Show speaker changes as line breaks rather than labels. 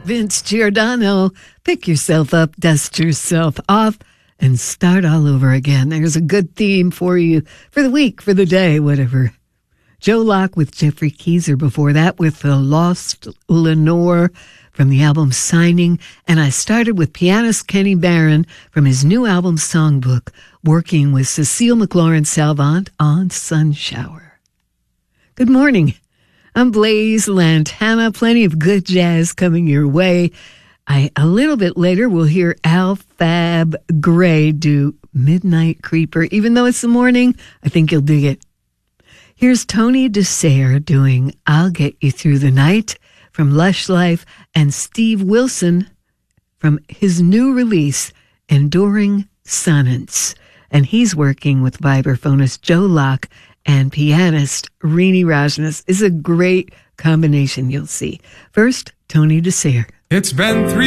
Vince Giordano. Pick yourself up, dust yourself off, and start all over again. There's a good theme for you for the week, for the day, whatever. Joe Locke with Jeffrey Keyser before that with The Lost Lenore from the album Signing. And I started with pianist Kenny Barron from his new album Songbook, working with Cecile McLaurin-Salvant on Sunshower. Good morning. I'm Blaze Lantana. Plenty of good jazz coming your way. A little bit later, we'll hear Al Fab Gray do Midnight Creeper. Even though it's the morning, I think you'll dig it. Here's Tony DeSare doing I'll Get You Through the Night from Lush Life, and Steve Wilson from his new release, Enduring Sonnets. And he's working with vibraphonist Joe Locke and pianist Rini Rajnas. Is a great combination, you'll see. First, Tony DeSare.
It's been 3